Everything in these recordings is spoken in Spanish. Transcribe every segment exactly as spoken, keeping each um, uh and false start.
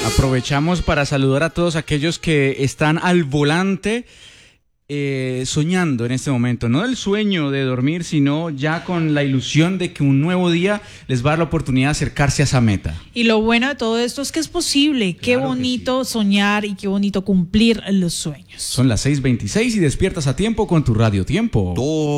Aprovechamos para saludar a todos aquellos que están al volante eh, soñando en este momento, no del sueño de dormir, sino ya con la ilusión de que un nuevo día les va a dar la oportunidad de acercarse a esa meta. Y lo bueno de todo esto es que es posible. Qué Claro bonito que sí. soñar y qué bonito cumplir los sueños. Son las seis veintiséis y despiertas a tiempo con tu Radio Tiempo.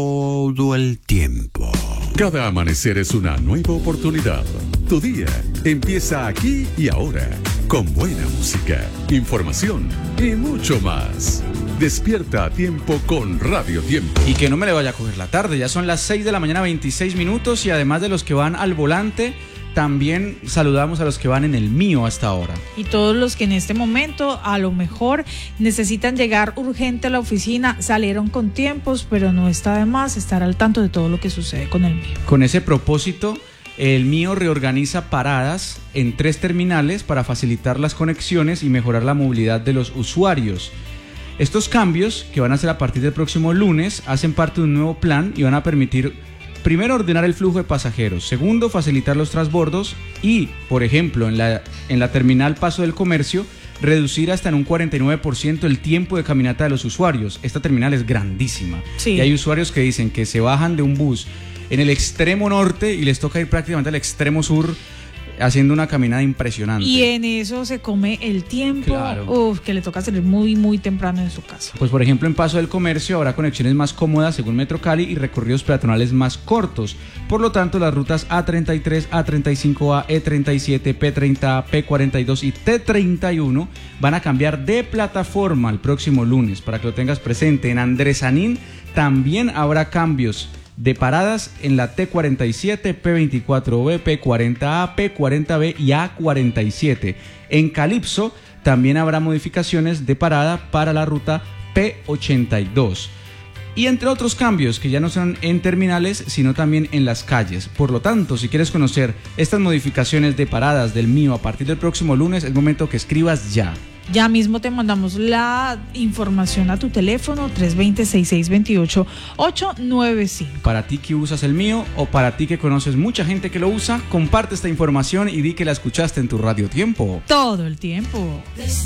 Todo el tiempo. Cada amanecer es una nueva oportunidad. Tu día empieza aquí y ahora, con buena música, información y mucho más. Despierta a tiempo con Radio Tiempo. Y que no me le vaya a coger la tarde, ya son las seis de la mañana, veintiséis minutos, y además de los que van al volante, también saludamos a los que van en el mío hasta ahora. Y todos los que en este momento a lo mejor necesitan llegar urgente a la oficina, salieron con tiempos, pero no está de más estar al tanto de todo lo que sucede con el mío. Con ese propósito, el mío reorganiza paradas en tres terminales para facilitar las conexiones y mejorar la movilidad de los usuarios. Estos cambios, que van a ser a partir del próximo lunes, hacen parte de un nuevo plan y van a permitir, primero, ordenar el flujo de pasajeros, segundo, facilitar los transbordos y, por ejemplo, en la, en la terminal Paso del Comercio, reducir hasta en un cuarenta y nueve por ciento el tiempo de caminata de los usuarios. Esta terminal es grandísima. Sí. Y hay usuarios que dicen que se bajan de un bus en el extremo norte y les toca ir prácticamente al extremo sur, haciendo una caminada impresionante. Y en eso se come el tiempo. Claro. Uf, que le toca salir muy, muy temprano de su casa. Pues por ejemplo en Paso del Comercio habrá conexiones más cómodas según Metro Cali y recorridos peatonales más cortos. Por lo tanto, las rutas A treinta y tres, A treinta y cinco A, E treinta y siete, P treinta A, P cuarenta y dos y T treinta y uno van a cambiar de plataforma el próximo lunes, para que lo tengas presente. En Andrés Anín también habrá cambios de paradas en la T cuarenta y siete, P veinticuatro B, P cuarenta A, P cuarenta B y A cuarenta y siete. En Calipso también habrá modificaciones de parada para la ruta P ochenta y dos. Y entre otros cambios que ya no son en terminales, sino también en las calles. Por lo tanto, si quieres conocer estas modificaciones de paradas del mío a partir del próximo lunes, es momento que escribas ya. Ya mismo te mandamos la información a tu teléfono tres dos cero, seis seis dos ocho, ocho nueve cinco. Para ti que usas el mío o para ti que conoces mucha gente que lo usa, comparte esta información y di que la escuchaste en tu Radio Tiempo. Todo el tiempo.